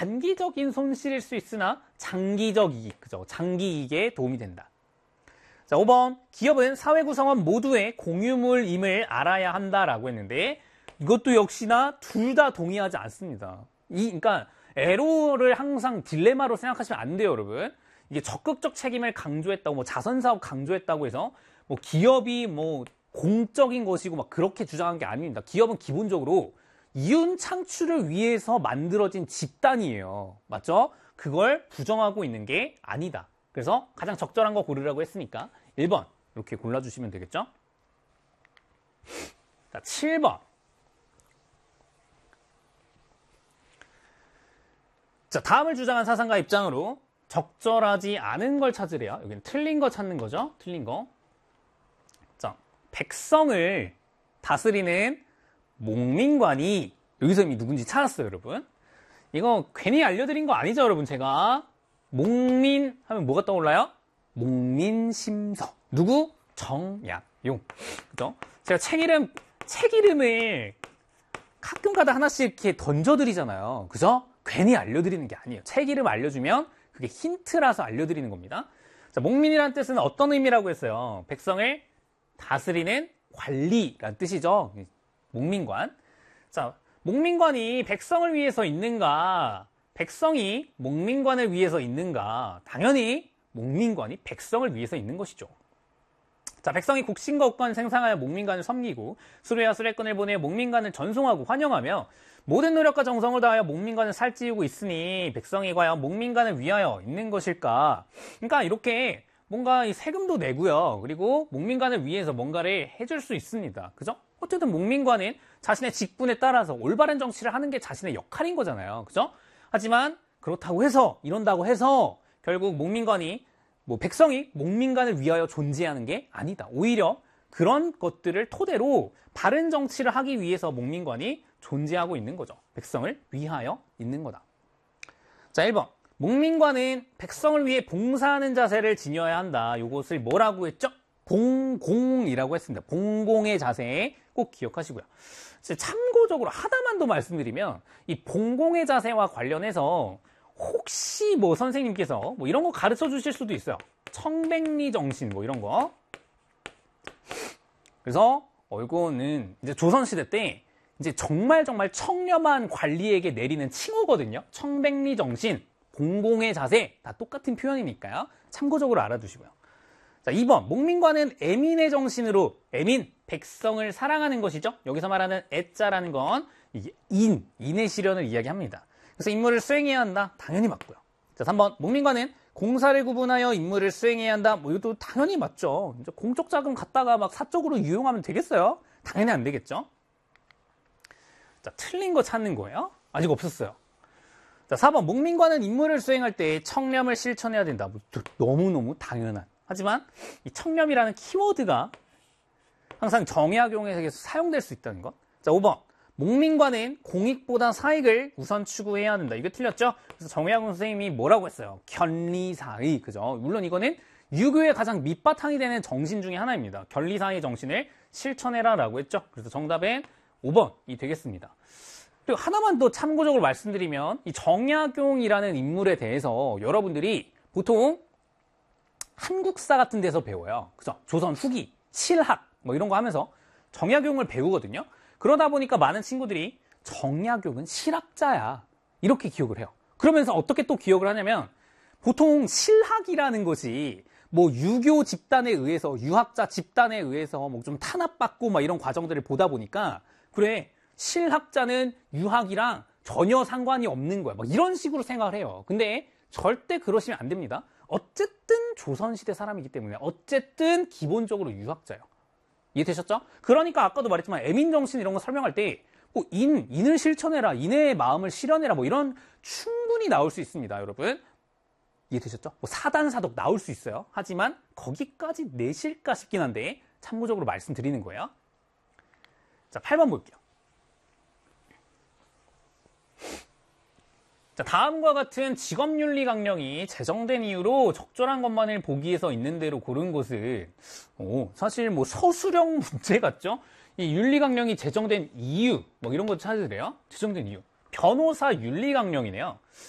단기적인 손실일 수 있으나 장기적 이익, 그죠? 장기 이익에 도움이 된다. 자, 5번. 기업은 사회 구성원 모두의 공유물임을 알아야 한다라고 했는데 이것도 역시나 둘 다 동의하지 않습니다. 그러니까 에러를 항상 딜레마로 생각하시면 안 돼요, 여러분. 이게 적극적 책임을 강조했다고, 뭐 자선사업 강조했다고 해서 뭐 기업이 뭐 공적인 것이고 막 그렇게 주장한 게 아닙니다. 기업은 기본적으로 이윤 창출을 위해서 만들어진 집단이에요. 맞죠? 그걸 부정하고 있는 게 아니다. 그래서 가장 적절한 거 고르라고 했으니까 1번 이렇게 골라주시면 되겠죠? 자, 7번. 자, 다음을 주장한 사상가 입장으로 적절하지 않은 걸 찾으래요. 여기는 틀린 거 찾는 거죠. 틀린 거. 자, 백성을 다스리는 목민관이 여기서 이미 누군지 찾았어요, 여러분. 이거 괜히 알려드린 거 아니죠, 여러분. 제가 목민 하면 뭐가 떠올라요? 목민심서. 누구? 정약용. 그죠? 제가 책 이름을 가끔가다 하나씩 이렇게 던져드리잖아요. 그죠? 괜히 알려드리는 게 아니에요. 책 이름 알려주면 그게 힌트라서 알려드리는 겁니다. 자, 목민이라는 뜻은 어떤 의미라고 했어요? 백성을 다스리는 관리라는 뜻이죠. 목민관. 자, 목민관이 백성을 위해서 있는가? 백성이 목민관을 위해서 있는가? 당연히 목민관이 백성을 위해서 있는 것이죠. 자, 백성이 국신과 국관을 생산하여 목민관을 섬기고 수레와 수레권을 보내어 목민관을 전송하고 환영하며 모든 노력과 정성을 다하여 목민관을 살찌우고 있으니 백성이 과연 목민관을 위하여 있는 것일까? 그러니까 이렇게 뭔가 이 세금도 내고요. 그리고 목민관을 위해서 뭔가를 해줄 수 있습니다. 그죠? 어쨌든 목민관은 자신의 직분에 따라서 올바른 정치를 하는 게 자신의 역할인 거잖아요. 그죠? 하지만 그렇다고 해서 이런다고 해서 결국 목민관이 백성이 목민관을 위하여 존재하는 게 아니다. 오히려 그런 것들을 토대로 바른 정치를 하기 위해서 목민관이 존재하고 있는 거죠. 백성을 위하여 있는 거다. 자, 1번. 목민관은 백성을 위해 봉사하는 자세를 지녀야 한다. 이것을 뭐라고 했죠? 봉공이라고 했습니다. 봉공의 자세 꼭 기억하시고요. 참고적으로 하나만 더 말씀드리면 이 봉공의 자세와 관련해서 혹시 선생님께서 이런 거 가르쳐 주실 수도 있어요. 청백리 정신 이런 거. 그래서 이거는 이제 조선시대 때 이제 정말 청렴한 관리에게 내리는 칭호거든요. 청백리 정신, 봉공의 자세 다 똑같은 표현이니까요. 참고적으로 알아두시고요. 자, 2번. 목민관은 애민의 정신으로 백성을 사랑하는 것이죠. 여기서 말하는 애자라는 건 이게 인의 실현을 이야기합니다. 그래서 임무를 수행해야 한다. 당연히 맞고요. 자, 3번. 목민관은 공사를 구분하여 임무를 수행해야 한다. 이것도 당연히 맞죠. 공적 자금 갖다가 사적으로 유용하면 되겠어요? 당연히 안 되겠죠. 자, 틀린 거 찾는 거예요. 아직 없었어요. 자, 4번. 목민관은 임무를 수행할 때 청렴을 실천해야 된다. 너무너무 당연한. 하지만 이 청렴이라는 키워드가 항상 정약용에서 사용될 수 있다는 것. 자, 5번. 목민관은 공익보다 사익을 우선 추구해야 한다. 이거 틀렸죠? 그래서 정약용 선생님이 뭐라고 했어요? 견리사의. 그죠? 물론 이거는 유교의 가장 밑바탕이 되는 정신 중에 하나입니다. 견리사의 정신을 실천해라 라고 했죠? 그래서 정답은 5번이 되겠습니다. 그리고 하나만 더 참고적으로 말씀드리면 이 정약용이라는 인물에 대해서 여러분들이 보통 한국사 같은 데서 배워요. 그죠? 조선 후기, 실학 이런 거 하면서 정약용을 배우거든요. 그러다 보니까 많은 친구들이 정약용은 실학자야 이렇게 기억을 해요. 그러면서 어떻게 또 기억을 하냐면 보통 실학이라는 것이 유교 집단에 의해서 유학자 집단에 의해서 좀 탄압받고 이런 과정들을 보다 보니까 그래 실학자는 유학이랑 전혀 상관이 없는 거야 이런 식으로 생각을 해요. 근데 절대 그러시면 안 됩니다. 어쨌든 조선시대 사람이기 때문에 어쨌든 기본적으로 유학자예요. 이해되셨죠? 그러니까 아까도 말했지만 애민정신 이런 거 설명할 때 인을 실천해라, 인의 마음을 실현해라 이런 충분히 나올 수 있습니다, 여러분. 이해되셨죠? 사단사독 나올 수 있어요. 하지만 거기까지 내실까 싶긴 한데 참고적으로 말씀드리는 거예요. 자, 8번 볼게요. 자, 다음과 같은 직업윤리 강령이 제정된 이유로 적절한 것만을 보기 위해서 있는 대로 고른 것은 사실 서술형 문제 같죠? 이 윤리 강령이 제정된 이유 이런 거 찾으래요. 제정된 이유. 변호사 윤리 강령이네요.